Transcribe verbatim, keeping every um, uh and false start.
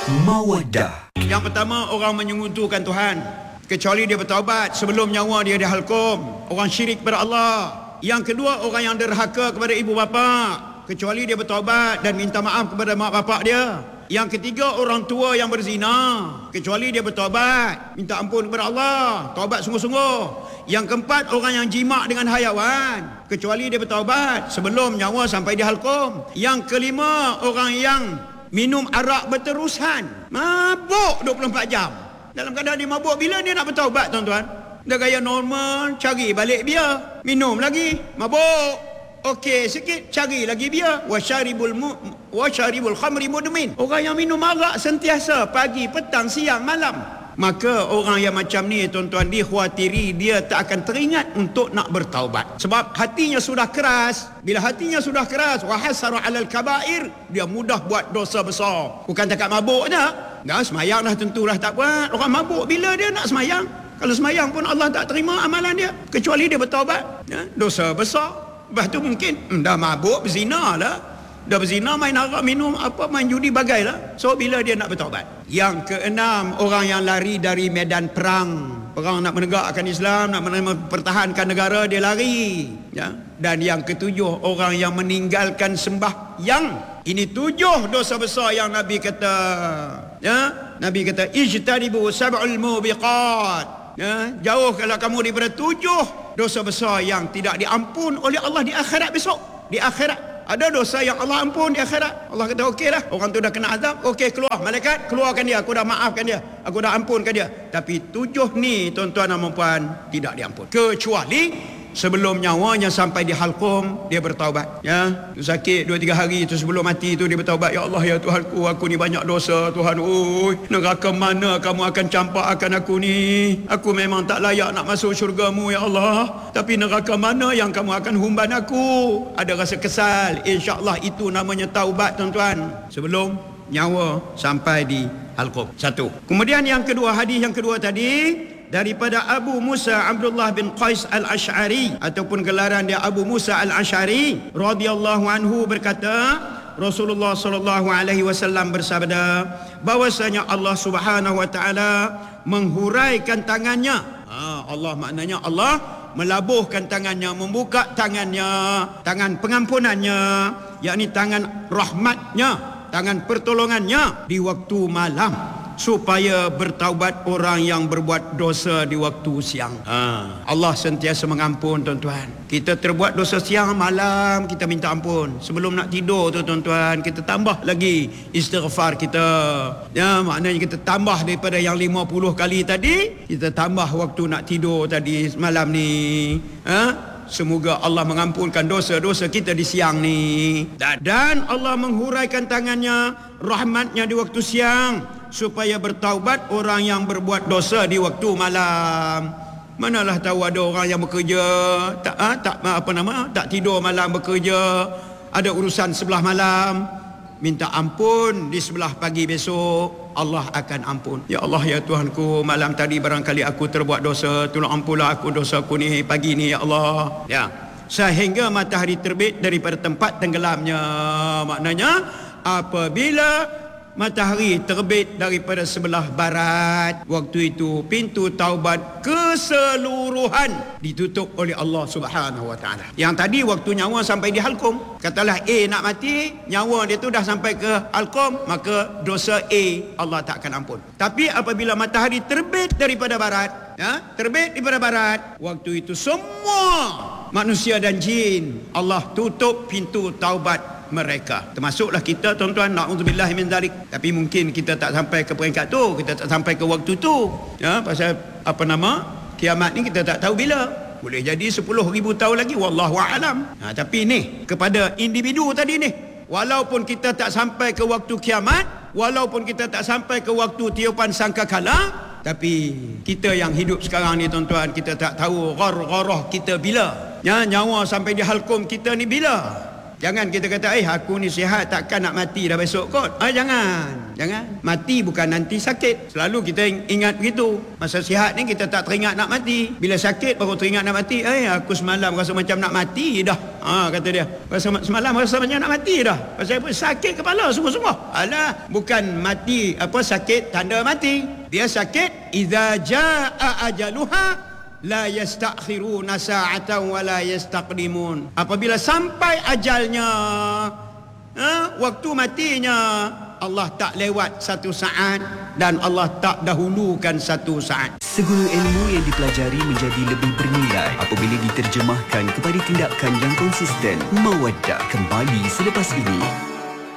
Mawaddah. Yang pertama, orang menyekutukan Tuhan kecuali dia bertaubat sebelum nyawa dia dihalkum. Orang syirik kepada Allah. Yang kedua, orang yang derhaka kepada ibu bapa kecuali dia bertaubat dan minta maaf kepada mak bapak dia. Yang ketiga, orang tua yang berzina kecuali dia bertaubat, minta ampun kepada Allah, taubat sungguh-sungguh. Yang keempat, orang yang jima' dengan hayawan kecuali dia bertaubat sebelum nyawa sampai dihalkum. Yang kelima, orang yang minum arak berterusan, mabuk dua puluh empat jam. Dalam keadaan dia mabuk, bila dia nak bertaubat tuan-tuan? Dia gaya normal, cari balik bia, minum lagi, mabuk. Okey sikit, cari lagi bia. Wasyaribul mu wasyaribul khamri mudmin. Orang yang minum arak sentiasa, pagi, petang, siang, malam. Maka orang yang macam ni tuan-tuan, dikhawatiri dia tak akan teringat untuk nak bertaubat. Sebab hatinya sudah keras. Bila hatinya sudah keras, wa hasara 'alal kaba'ir, dia mudah buat dosa besar. Bukan takat mabuk je. Dah semayang dah tentulah tak buat. Orang mabuk bila dia nak semayang? Kalau semayang pun Allah tak terima amalan dia kecuali dia bertaubat. Ya, dosa besar. Lepas tu mungkin hmm, dah mabuk, berzina lah. Dah berzina, main arak, minum apa, main judi, bagailah. So bila dia nak bertaubat? Yang keenam, orang yang lari dari medan perang. Perang nak menegakkan Islam, nak mempertahankan negara, dia lari. Ya. Dan yang ketujuh, orang yang meninggalkan sembahyang. Ini tujuh dosa besar yang Nabi kata. Ya, Nabi kata ijtanibu sab'ul mubiqat. Ya, jauh kalau kamu daripada tujuh dosa besar yang tidak diampun oleh Allah di akhirat besok. Di akhirat ada dosa yang Allah ampun di akhirat. Allah kata okey lah, orang tu dah kena azab, okey keluar malaikat, keluarkan dia, aku dah maafkan dia, aku dah ampunkan dia. Tapi tujuh ni tuan-tuan dan puan tidak diampun kecuali sebelum nyawanya sampai di halqum dia bertaubat. Ya, tu sakit dua tiga hari tu sebelum mati tu dia bertaubat. Ya Allah, ya Tuhanku, aku ni banyak dosa Tuhan. Oi, neraka mana kamu akan campakkan aku ni? Aku memang tak layak nak masuk syurga-Mu ya Allah. Tapi neraka mana yang kamu akan humban aku? Ada rasa kesal. Insya-Allah itu namanya taubat tuan-tuan. Sebelum nyawa sampai di halqum. Satu. Kemudian yang kedua, hadis yang kedua tadi daripada Abu Musa Abdullah bin Qais al-Ash'ari, ataupun gelaran dia Abu Musa al-Ash'ari radhiyallahu anhu, berkata Rasulullah sallallahu alaihi wasallam bersabda bahwasanya Allah Subhanahu wa taala menghuraikan tangannya. Ha, Allah maknanya Allah melabuhkan tangannya, membuka tangannya, tangan pengampunannya, yakni tangan rahmatnya, tangan pertolongannya di waktu malam, supaya bertaubat orang yang berbuat dosa di waktu siang. Ha. Allah sentiasa mengampun tuan-tuan. Kita terbuat dosa siang, malam kita minta ampun. Sebelum nak tidur tu tuan-tuan, kita tambah lagi istighfar kita. Ya, maknanya kita tambah daripada yang lima puluh kali tadi, kita tambah waktu nak tidur tadi malam ni. Ha? Semoga Allah mengampunkan dosa-dosa kita di siang ni. Dan, dan Allah menghuraikan tangannya, rahmatnya di waktu siang, supaya bertaubat orang yang berbuat dosa di waktu malam. Manalah tahu ada orang yang bekerja tak ha, tak apa nama tak tidur malam, bekerja, ada urusan sebelah malam, minta ampun di sebelah pagi besok, Allah akan ampun. Ya Allah, ya Tuhanku, malam tadi barangkali aku terbuat dosa, tolong ampunlah aku dosaku ni pagi ni ya Allah. Ya, sehingga matahari terbit daripada tempat tenggelamnya. Maknanya apabila matahari terbit daripada sebelah barat, waktu itu pintu taubat keseluruhan ditutup oleh Allah Subhanahu wa taala. Yang tadi waktu nyawa sampai di halqum, katalah A nak mati, nyawa dia tu dah sampai ke halqum, maka dosa A Allah tak akan ampun. Tapi apabila matahari terbit daripada barat, ya, terbit daripada barat, waktu itu semua manusia dan jin Allah tutup pintu taubat mereka, termasuklah kita tuan-tuan, na'udzubillah min zalik. Tapi mungkin kita tak sampai ke peringkat tu, kita tak sampai ke waktu tu. Ya, pasal apa nama kiamat ni kita tak tahu bila. Boleh jadi sepuluh ribu tahun lagi, wallahu a'lam. Ha, tapi ni kepada individu tadi ni, walaupun kita tak sampai ke waktu kiamat, walaupun kita tak sampai ke waktu tiupan sangkakala, tapi kita yang hidup sekarang ni tuan-tuan, kita tak tahu ghargharah kita bila. Ya, nyawa sampai di halqum kita ni bila. Jangan kita kata, eh aku ni sihat takkan nak mati dah besok kot. Ah, jangan. Jangan. Mati bukan nanti sakit. Selalu kita ingat begitu. Masa sihat ni kita tak teringat nak mati. Bila sakit baru teringat nak mati. Eh, aku semalam rasa macam nak mati dah. Ha, kata dia. Rasa semalam rasa macam nak mati dah. Pasal apa? Sakit kepala sungguh-sungguh. Alah, bukan mati apa sakit tanda mati. Dia sakit idza jaa ajaluha la yastakhiruna sa'atan wa la yastaqdimun. Apabila sampai ajalnya, ha, waktu matinya, Allah tak lewat satu saat dan Allah tak dahulukan satu saat. Segala ilmu yang dipelajari menjadi lebih bernilai apabila diterjemahkan kepada tindakan yang konsisten. Mawaddah kembali selepas ini.